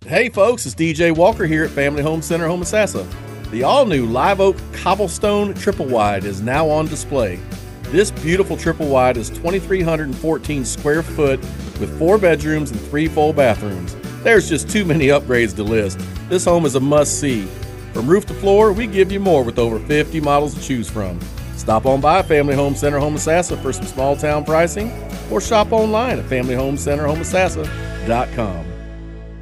Hey folks, it's DJ Walker here at Family Home Center, Homosassa. The all-new Live Oak Cobblestone Triple Wide is now on display. This beautiful triple wide is 2,314 square foot with 4 bedrooms and 3 full bathrooms. There's just too many upgrades to list. This home is a must-see. From roof to floor, we give you more with over 50 models to choose from. Stop on by Family Home Center, Homosassa for some small town pricing, or shop online at familyhomecenterhomosassa.com.